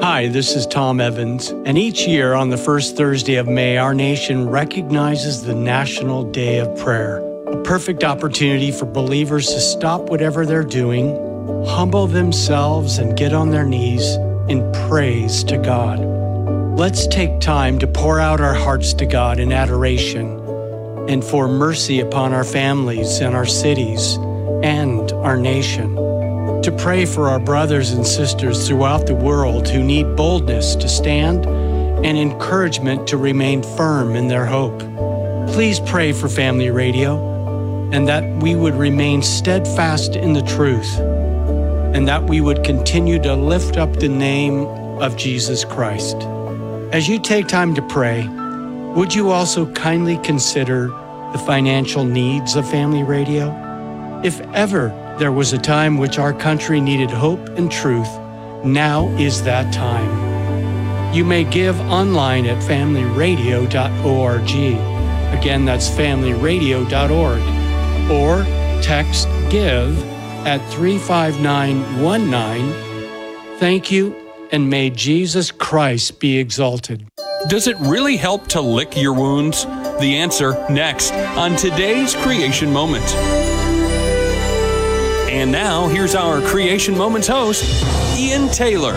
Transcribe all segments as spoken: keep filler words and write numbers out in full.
Hi, this is Tom Evans, and each year on the first Thursday of May, our nation recognizes the National Day of Prayer, a perfect opportunity for believers to stop whatever they're doing, humble themselves, and get on their knees in praise to God. Let's take time to pour out our hearts to God in adoration and for mercy upon our families and our cities and our nation. To pray for our brothers and sisters throughout the world who need boldness to stand and encouragement to remain firm in their hope. Please pray for Family Radio and that we would remain steadfast in the truth and that we would continue to lift up the name of Jesus Christ. As you take time to pray, would you also kindly consider the financial needs of Family Radio? If ever there was a time which our country needed hope and truth, now is that time. You may give online at family radio dot org. Again, that's family radio dot org. Or text GIVE at three five nine one nine. Thank you, and may Jesus Christ be exalted. Does it really help to lick your wounds? The answer next on today's Creation Moment. And now, here's our Creation Moments host, Ian Taylor.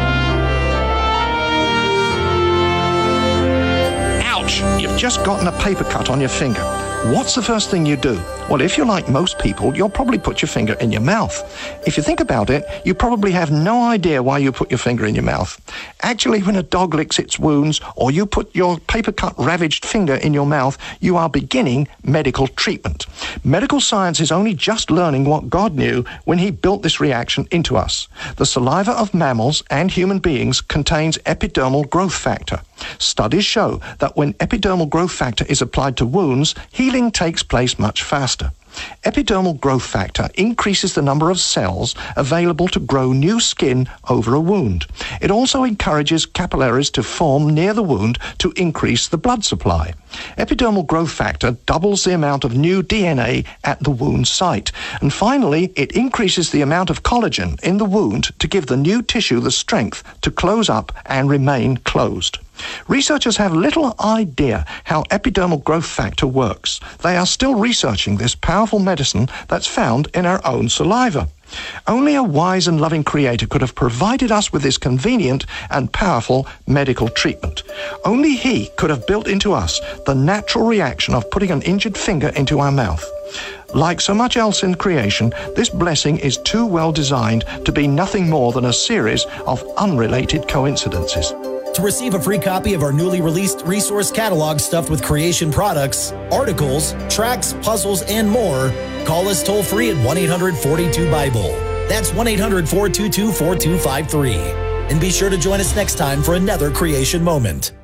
Ouch! You've just gotten a paper cut on your finger. What's the first thing you do? Well, if you're like most people, you'll probably put your finger in your mouth. If you think about it, you probably have no idea why you put your finger in your mouth. Actually, when a dog licks its wounds, or you put your paper-cut ravaged finger in your mouth, you are beginning medical treatment. Medical science is only just learning what God knew when he built this reaction into us. The saliva of mammals and human beings contains epidermal growth factor. Studies show that when epidermal growth factor is applied to wounds, healing takes place much faster. Epidermal growth factor increases the number of cells available to grow new skin over a wound. It also encourages capillaries to form near the wound to increase the blood supply. Epidermal growth factor doubles the amount of new D N A at the wound site. And finally, it increases the amount of collagen in the wound to give the new tissue the strength to close up and remain closed. Researchers have little idea how epidermal growth factor works. They are still researching this powerful medicine that's found in our own saliva. Only a wise and loving Creator could have provided us with this convenient and powerful medical treatment. Only He could have built into us the natural reaction of putting an injured finger into our mouth. Like so much else in creation, this blessing is too well designed to be nothing more than a series of unrelated coincidences. To receive a free copy of our newly released resource catalog stuffed with creation products, articles, tracts, puzzles, and more, call us toll-free at one eight hundred four two Bible. That's one eight hundred four two two four two five three. And be sure to join us next time for another Creation Moment.